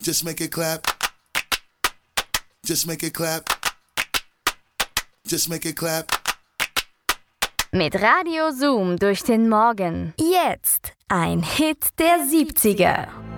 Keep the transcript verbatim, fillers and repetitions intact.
Just make it clap. Just make it clap. Just make it clap. Mit Radio Zoom durch den Morgen. Jetzt ein Hit der siebziger.